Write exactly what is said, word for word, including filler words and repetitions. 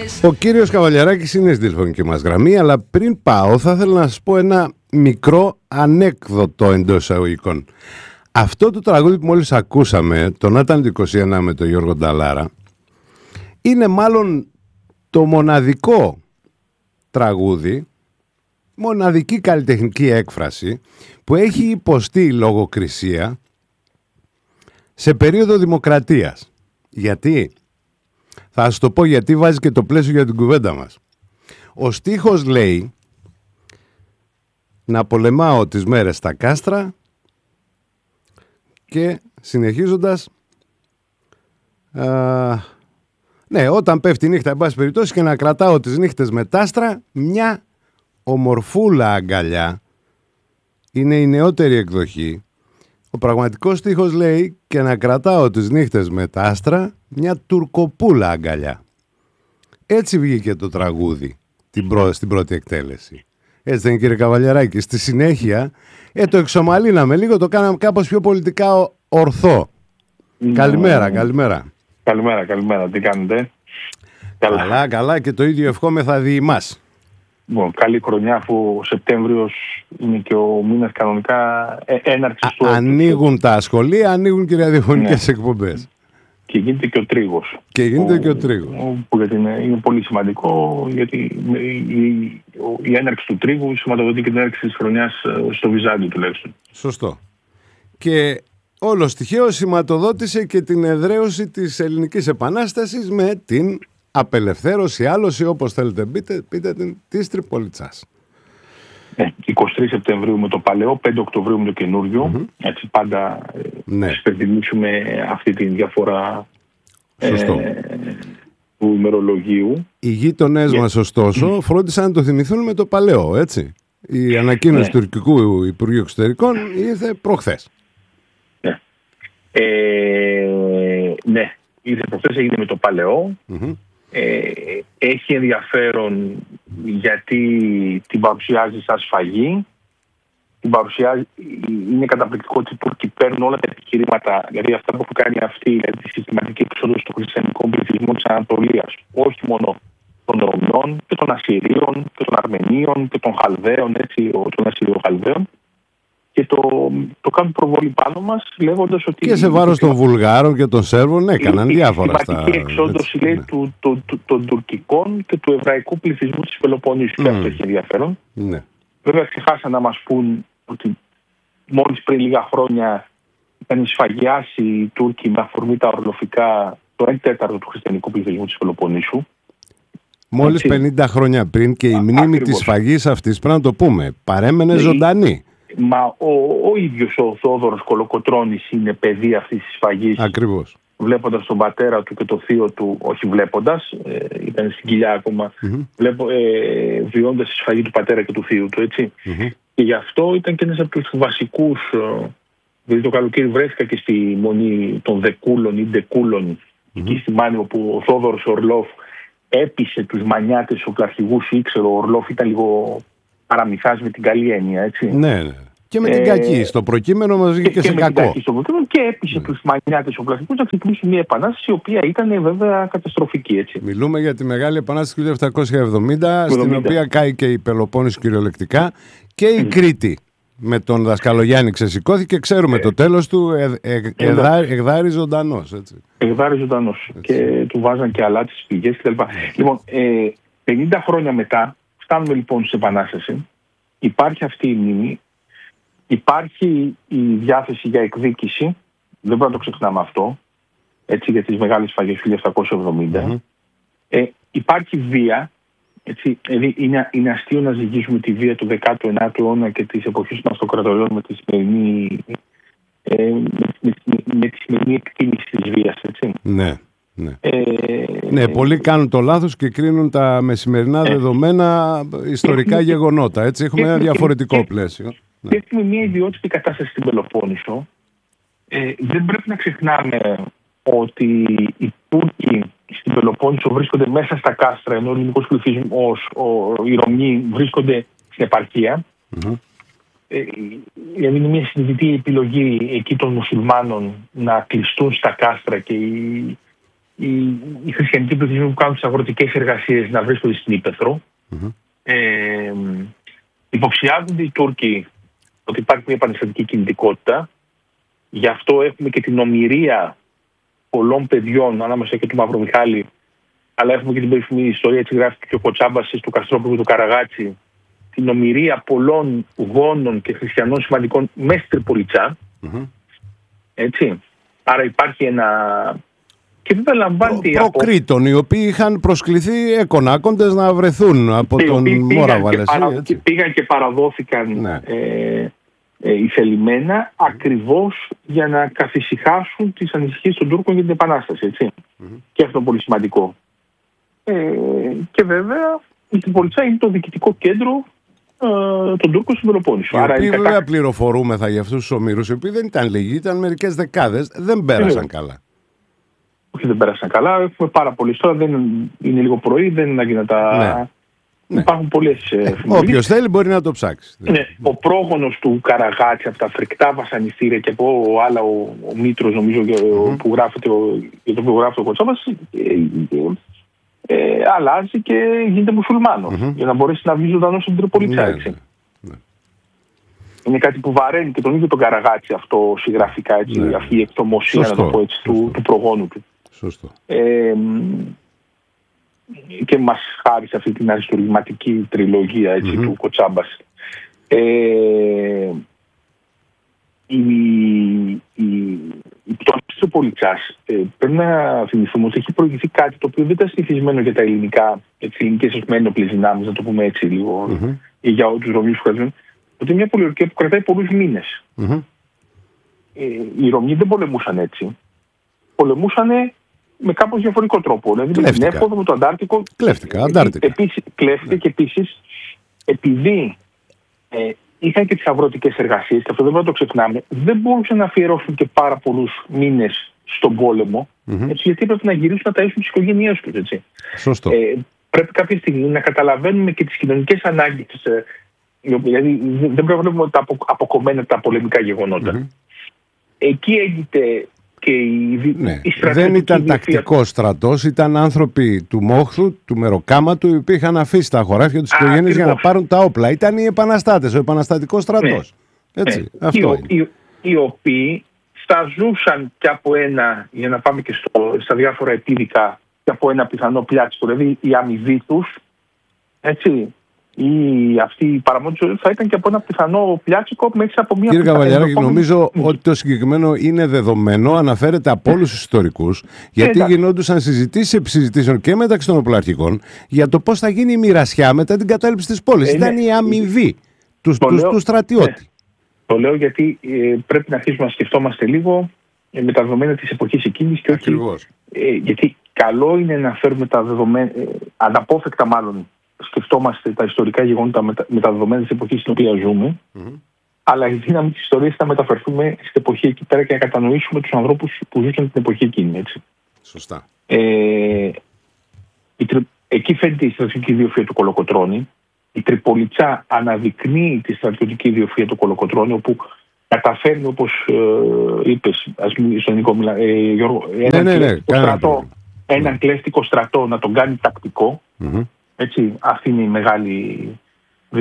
Ο κύριος Καβαλιαράκης είναι στη τηλεφωνική μας γραμμή, αλλά πριν πάω θα ήθελα να σας πω ένα μικρό ανέκδοτο εντός εισαγωγικών. Αυτό το τραγούδι που μόλις ακούσαμε, το Νάταν είκοσι ένα με τον Γιώργο Νταλάρα, είναι μάλλον το μοναδικό τραγούδι, μοναδική καλλιτεχνική έκφραση που έχει υποστεί λογοκρισία σε περίοδο δημοκρατίας. Γιατί? Θα σας το πω γιατί βάζει και το πλαίσιο για την κουβέντα μας. Ο στίχος λέει «Να πολεμάω τις μέρες στα κάστρα» και συνεχίζοντας α, ναι, όταν πέφτει η νύχτα εν πάση περιπτώσει και να κρατάω τις νύχτες με τάστρα, μια ομορφούλα αγκαλιά. Είναι η νεότερη εκδοχή. Ο πραγματικός στίχος λέει «Και να κρατάω τις νύχτες με τα άστρα, μια τουρκοπούλα αγκαλιά». Έτσι βγήκε το τραγούδι την πρω... στην πρώτη εκτέλεση. Έτσι δεν είναι, κύριε Καβαλιαράκη? Στη συνέχεια ε, το εξομαλύναμε λίγο, το κάναμε κάπως πιο πολιτικά ορθό. Mm. Καλημέρα, καλημέρα. Καλημέρα, καλημέρα. Τι κάνετε? Καλά, καλά, και το ίδιο ευχόμεθα δι' μας. Λοιπόν, καλή χρονιά, αφού ο Σεπτέμβριος είναι και ο μήνας κανονικά ε, έναρξης του. Ανοίγουν τα σχολεία, ανοίγουν και ραδιοφωνικές ναι. εκπομπές. Και γίνεται και ο τρίγος. Και γίνεται ο, και ο τρίγος. Που γιατί είναι, είναι πολύ σημαντικό, γιατί η, η, η έναρξη του τρίγου σηματοδοτεί και την έναρξη της χρονιάς στο Βυζάντιο τουλάχιστον. Σωστό. Και όλο στοιχείο σηματοδότησε και την εδραίωση της Ελληνικής Επανάστασης με την απελευθέρωση, άλωση, όπως θέλετε πείτε, πείτε την, της Τριπολιτσάς. Ναι, εικοστή τρίτη Σεπτεμβρίου με το παλαιό, πέντε Οκτωβρίου με το καινούριο. Mm-hmm. Έτσι πάντα ναι. υπενθυμίσουμε αυτή τη διαφορά ε, του ημερολογίου. Οι γείτονές yeah. μας ωστόσο mm. φρόντισαν να το θυμηθούν με το παλαιό, έτσι. Η ανακοίνωση ναι. του τουρκικού Υπουργείου Εξωτερικών ήρθε προχθές. Ναι, ε, ναι. ήρθε προχθές, έγινε με το παλαιό. Mm-hmm. Ε, έχει ενδιαφέρον γιατί την παρουσιάζει σαν σφαγή. Την παρουσιάζει, είναι καταπληκτικό ότι οι Τούρκοι παίρνουν όλα τα επιχειρήματα, δηλαδή αυτά που κάνει αυτή, δηλαδή τη συστηματική εξόδωση των χριστιανικών πληθυσμών της Ανατολίας, όχι μόνο των Ρωμιών και των Ασσυρίων και των Αρμενίων και των Χαλδαίων, έτσι, των Ασσυριοχαλδαίων, και το, το κάνουν προβολή πάνω μας, λέγοντας ότι... Και σε βάρος των Βουλγάρων και των Σέρβων έκαναν η, διάφορα στα... Η συστηματική εξόντωση, λέει, ναι. του, του, του, των τουρκικών και του εβραϊκού πληθυσμού της Πελοποννήσου. Mm. Και αυτό έχει ενδιαφέρον. Ναι. Βέβαια, ξεχάσαν να μας πούν ότι μόλις πριν λίγα χρόνια ήταν σφαγιάσει οι Τούρκοι με αφορμή τα ορλοφικά το ένα τέταρτο του χριστιανικού πληθυσμού της Πελοποννήσου. Μόλις έτσι. πενήντα χρόνια πριν, και η μνήμη Ακριβώς. της σφαγής αυτής, πρέπει να το πούμε, παρέμενε ναι. ζωντανή. Μα ο, ο ίδιος ο Θόδωρος Κολοκοτρώνης είναι παιδί αυτής της σφαγής. Ακριβώς. Βλέποντας τον πατέρα του και το θείο του, όχι βλέποντας, ε, ήταν στην κοιλιά ακόμα, mm-hmm. βλέπω, ε, βιώντας τη σφαγή του πατέρα και του θείου του, έτσι. Mm-hmm. Και γι' αυτό ήταν και ένας από τους βασικούς, ε, δηλαδή το καλοκαίρι βρέθηκα και στη μονή των Δεκούλων ή Ντεκούλων, mm-hmm. εκεί στη Μάνη, όπου ο Θόδωρος Ορλόφ έπεισε τους μανιάτες, τους οπλαρχηγούς, ήξερε, ο Ορλόφ ήταν λίγο παραμυθάς με την καλή έννοια, έτσι. Ναι, ναι. Και με την κακή. Ε, στο προκείμενο μας βγήκε και, και σε κακό. Και έπεισε mm. τους μανιάτες οπλαρχηγούς να ξεκινήσουν μια επανάσταση, η οποία ήταν βέβαια καταστροφική, έτσι. Μιλούμε για τη Μεγάλη Επανάσταση του χίλια επτακόσια εβδομήντα, στην οποία κάει και η Πελοπόννησο κυριολεκτικά και η mm. Κρήτη. Με τον Δασκαλογιάννη ξεσηκώθηκε, ξέρουμε ε, το τέλος του, ε, ε, ε, εγδάρει ζωντανός. Εγδάρει ζωντανός. Και του βάζαν και αλάτι στις πηγές κτλ. Mm. Λοιπόν, ε, πενήντα χρόνια μετά, φτάνουμε λοιπόν στην Επανάσταση, υπάρχει αυτή η μνήμη. Υπάρχει η διάθεση για εκδίκηση, δεν πρέπει να το ξεχνάμε αυτό, έτσι, για τις μεγάλες σφαγές του χίλια επτακόσια εβδομήντα. Mm-hmm. Ε, υπάρχει βία, έτσι, δηλαδή είναι, είναι αστείο να ζυγίζουμε τη βία του δέκατου ενάτου αιώνα και της εποχής των αυτοκρατοριών με τη σημερινή, ε, με, με, με, με τη σημερινή εκτίμηση της βίας, έτσι. Ναι. Ναι. Ε, ναι, πολλοί κάνουν το λάθος και κρίνουν τα μεσημερινά ε, δεδομένα ιστορικά ε, γεγονότα. Έτσι, έχουμε ένα διαφορετικό ε, πλαίσιο. Και έχουμε μια ιδιότυπη κατάσταση στην Πελοπόννησο. Ε, δεν πρέπει να ξεχνάμε ότι οι Τούρκοι στην Πελοπόννησο βρίσκονται μέσα στα κάστρα, ενώ ο ελληνικός πληθυσμός, οι Ρωμιοί βρίσκονται στην επαρχία. Mm-hmm. Ε, δηλαδή είναι μια συνειδητή επιλογή εκεί των μουσουλμάνων να κλειστούν στα κάστρα και οι, οι, οι χριστιανικοί πληθυσμοί που κάνουν τις αγροτικές εργασίες να βρίσκονται στην ύπαιθρο. Mm-hmm. Ε, υποψιάζονται οι Τούρκοι ότι υπάρχει μια επαναστατική κινητικότητα. Γι' αυτό έχουμε και την ομηρία πολλών παιδιών, ανάμεσα και του Μαυρομιχάλη, αλλά έχουμε και την περίφημη ιστορία, έτσι γράφει και ο Κοτσάμπας του Καστρόπουλου του Καραγάτσι, την ομηρία πολλών γόνων και χριστιανών σημαντικών μέσα στη Τριπολιτσά. Mm-hmm. Έτσι. Άρα υπάρχει ένα... Και βέβαια λαμβάνεται Προ, προκρίτων, από... οι οποίοι είχαν προσκληθεί εκονάκοντες να βρεθούν από και τον Μόρα Βαλεσί. Παρα... Πήγαν και παραδόθηκαν ναι. ε, ε, ηθελημένα ακριβώς για να καθησυχάσουν τις ανησυχίες των Τούρκων για την Επανάσταση. Έτσι. Mm-hmm. Και αυτό είναι πολύ σημαντικό. Ε, και βέβαια η Τριπολιτσά είναι το διοικητικό κέντρο ε, των Τούρκων στην Πελοπόννησο. Οι οποίοι βέβαια κατά... πληροφορούμεθα για αυτούς τους ομήρους, οι οποίοι δεν ήταν λίγοι, ήταν μερικές δεκάδες, δεν πέρασαν ε, καλά. Όχι, δεν πέρασαν καλά. Έχουμε πάρα πολλές. Τώρα δεν είναι λίγο πρωί, δεν είναι να τα. Ναι. Υπάρχουν πολλές εφημερίδες. Όποιος θέλει μπορεί να το ψάξει. Ναι. Ο πρόγονος του Καραγάτσι από τα φρικτά βασανιστήρια και από άλλα, ο, ο Μήτρος, νομίζω, mm-hmm. που γράφεται, ο, για το που γράφεται ο Κοτσάμπας, ε, ε, ε, αλλάζει και γίνεται μουσουλμάνος mm-hmm. για να μπορέσει να βγει ζωντανός στην Τριπολιτσά. Ναι, ναι, ναι. Είναι κάτι που βαραίνει και τον ίδιο τον Καραγάτσι αυτό συγγραφικά, έτσι, ναι. αυτή η εκτομοσία, να το πω έτσι, του, του προγόνου του. Σωστό. Ε, και μας χάρισε αυτή την αριστουργηματική τριλογία, έτσι, mm-hmm. του Κοτσάμπας. Ε, η, η, η πτώση της Τριπολιτσάς ε, πρέπει να θυμηθούμε ότι έχει προηγηθεί κάτι το οποίο δεν ήταν συνηθισμένο για τα ελληνικά, για τις ελληνικές ένοπλες δυνάμεις, να το πούμε έτσι λίγο, mm-hmm. ή για τους Ρωμιούς που κρατούν, ότι είναι μια πολιορκία που κρατάει πολλούς μήνες. Mm-hmm. Ε, οι Ρωμιοί δεν πολεμούσαν έτσι. Πολεμούσαν με κάπως διαφορετικό τρόπο. Δηλαδή με την Έφοδο, με το Αντάρτικο. Κλέφτηκα, Αντάρτικα. Επίσης, κλέφτηκε και επίσης, επειδή ε, είχαν και τις αγροτικές εργασίες, και αυτό δεν πρέπει να το ξεχνάμε, δεν μπορούσαν να αφιερώσουν και πάρα πολλούς μήνες στον πόλεμο, mm-hmm. έτσι, γιατί πρέπει να γυρίσουν να ταΐσουν τις οικογένειές τους. Έτσι. Σωστό. Ε, πρέπει κάποια στιγμή να καταλαβαίνουμε και τις κοινωνικές ανάγκες. Ε, δηλαδή δεν πρέπει να βλέπουμε τα αποκομμένα τα πολεμικά γεγονότα. Mm-hmm. Εκεί έγινε. Και η, ναι, η δεν ήταν τακτικός στρατός, ήταν άνθρωποι του μόχθου, του μεροκάματου, οι οποίοι είχαν αφήσει τα χωράφια τους οικογένειες για να πάρουν τα όπλα. Ήταν οι επαναστάτες, ο επαναστατικός στρατός. Ναι. Έτσι, ναι. Αυτό οι, οι, οι οποίοι θα ζούσαν και από ένα, για να πάμε και στο, στα διάφορα επίδικα, και από ένα πιθανό πλιάτσικο, δηλαδή η αμοιβή τους, έτσι, ή αυτή η παραμονή θα ήταν και από ένα πιθανό πλιάτσικο μέσα από μια. Κύριε Καβαλιαράκη, νομίζω mm. ότι το συγκεκριμένο είναι δεδομένο, αναφέρεται από όλους τους ιστορικούς, γιατί yeah, γινόντουσαν συζητήσεις επί συζητήσεων και μεταξύ των οπλαρχικών για το πώς θα γίνει η μοιρασιά μετά την κατάληψη της πόλης. Ε, ήταν ναι. η αμοιβή του, του, του στρατιώτη. Ναι. Το λέω γιατί ε, πρέπει να αρχίσουμε να σκεφτόμαστε λίγο ε, με τα δεδομένα της εποχής εκείνης και όχι. Ε, γιατί καλό είναι να φέρουμε τα δεδομένα, ε, αναπόφευκτα μάλλον. Σκεφτόμαστε τα ιστορικά γεγονότα με τα, με τα δεδομένα της εποχής στην οποία ζούμε, mm-hmm. αλλά η δύναμη της ιστορίας θα μεταφερθούμε στην εποχή εκεί πέρα και να κατανοήσουμε τους ανθρώπους που ζούσαν την εποχή εκείνη. Έτσι. Σωστά. Ε, η, εκεί φαίνεται η στρατιωτική ιδιοφυΐα του Κολοκοτρώνη. Η Τριπολιτσά αναδεικνύει τη στρατιωτική ιδιοφυΐα του Κολοκοτρώνη, όπου καταφέρνει, όπως ε, είπες, ας μην στον Νικό Μιλά, ε, Γιώργο, έναν ναι, ναι, ναι, στρατό, ναι. κλέφτικο στρατό να τον κάνει τακτικό. Mm-hmm. Έτσι, αυτή είναι η μεγάλη